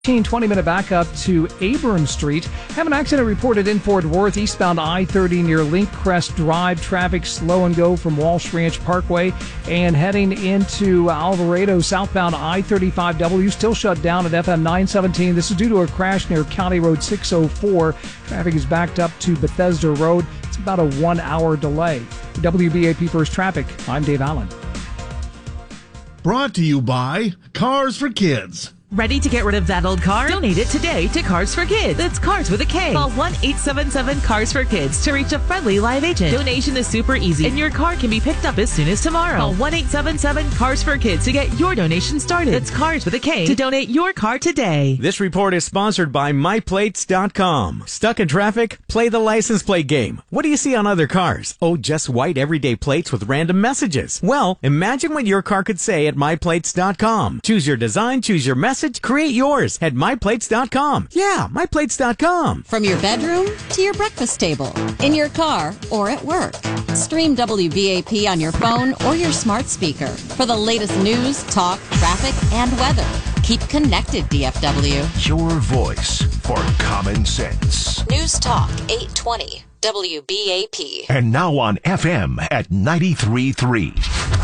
20-minute backup to Abram Street. Have an accident reported in Fort Worth, eastbound I-30 near Link Crest Drive. Traffic slow and go from Walsh Ranch Parkway and heading into Alvarado, southbound I-35W still shut down at FM 917. This is due to a crash near County Road 604. Traffic is backed up to Bethesda Road. It's about a 1-hour delay. WBAP First Traffic, I'm Dave Allen. Brought to you by Cars for Kids. Ready to get rid of that old car? Donate it today to Cars for Kids. That's Cars with a K. Call 1-877-CARS-FOR-KIDS to reach a friendly live agent. Donation is super easy, and your car can be picked up as soon as tomorrow. Call 1-877-CARS-FOR-KIDS to get your donation started. That's Cars with a K to donate your car today. This report is sponsored by MyPlates.com. Stuck in traffic? Play the license plate game. What do you see on other cars? Oh, just white everyday plates with random messages. Well, imagine what your car could say at MyPlates.com. Choose your design, choose your message, create yours at MyPlates.com. Yeah, MyPlates.com. From your bedroom to your breakfast table, in your car or at work. Stream WBAP on your phone or your smart speaker for the latest news, talk, traffic, and weather. Keep connected, DFW. Your voice for common sense. News Talk 820 WBAP. And now on FM at 93.3.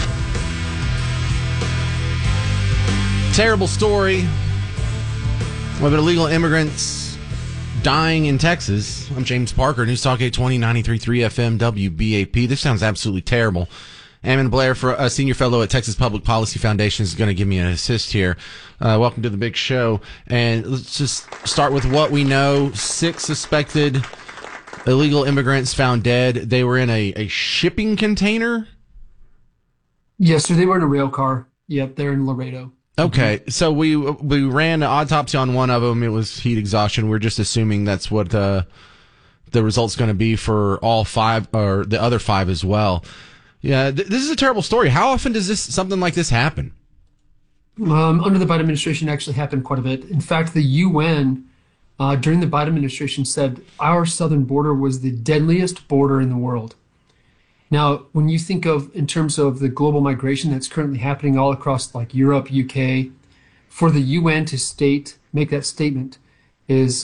Terrible story with illegal immigrants dying in Texas. I'm James Parker, News Talk 820, 93.3 FM, WBAP. This sounds absolutely terrible. Ammon Blair, for a senior fellow at Texas Public Policy Foundation, is going to give me an assist here. Welcome to the big show. And let's just start with what we know. 6 suspected illegal immigrants found dead. They were in a shipping container? Yes, so they were in a rail car. Yep, they're in Laredo. Okay, so we ran an autopsy on one of them. It was heat exhaustion. We're just assuming that's what the result's going to be for all 5 or the other 5 as well. Yeah, this is a terrible story. How often does something like this happen? Under the Biden administration, it actually happened quite a bit. In fact, the UN during the Biden administration said our southern border was the deadliest border in the world. Now, when you think of in terms of the global migration that's currently happening all across like Europe, UK, for the UN to make that statement is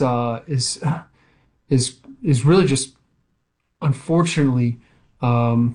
really just, unfortunately, a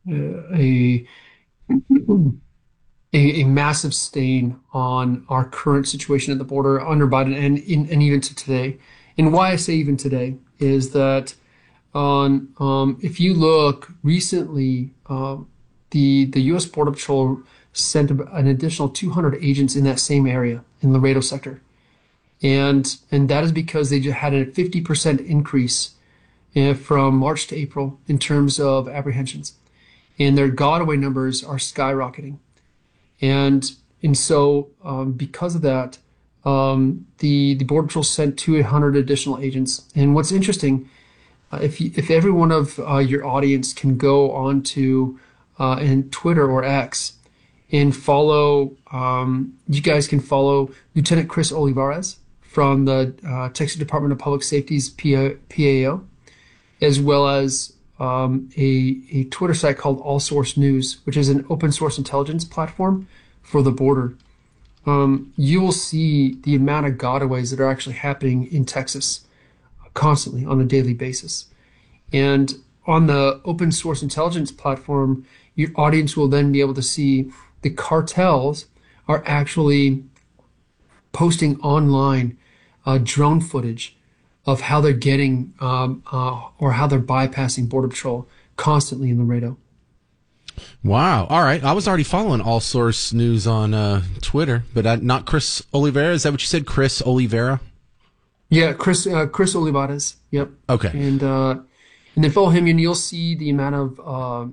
massive stain on our current situation at the border under Biden and even to today. And why I say even today is that if you look recently, the U.S. Border Patrol sent an additional 200 agents in that same area in Laredo sector, and that is because they had a 50% increase from March to April in terms of apprehensions, and their got-away numbers are skyrocketing, and so because of that, the Border Patrol sent 200 additional agents. And what's interesting, if every one of your audience can go on to in Twitter or X and follow, you guys can follow Lieutenant Chris Olivares from the Texas Department of Public Safety's PAO, as well as a Twitter site called All Source News, which is an open source intelligence platform for the border. You will see the amount of gotaways that are actually happening in Texas constantly on a daily basis. And on the open source intelligence platform, your audience will then be able to see the cartels are actually posting online drone footage of how they're getting or how they're bypassing Border Patrol constantly in Laredo. Wow. All right. I was already following All Source News on Twitter, but not Chris Oliveira. Is that what you said? Chris Oliveira? Yeah, Chris Olivares. Yep. Okay. And then follow him, and you'll see the amount of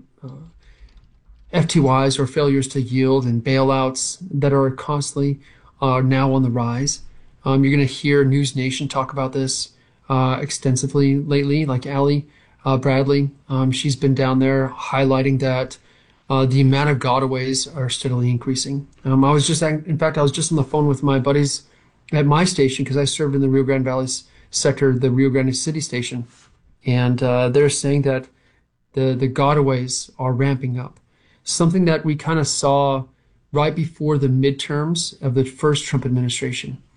FTYs or failures to yield and bailouts that are constantly now on the rise. You're going to hear News Nation talk about this extensively lately, like Allie Bradley. She's been down there highlighting that the amount of gotaways are steadily increasing. I was just on the phone with my buddies at my station because I served in the Rio Grande Valley sector, the Rio Grande City station, and they're saying that the gotaways are ramping up. Something that we kind of saw right before the midterms of the first Trump administration.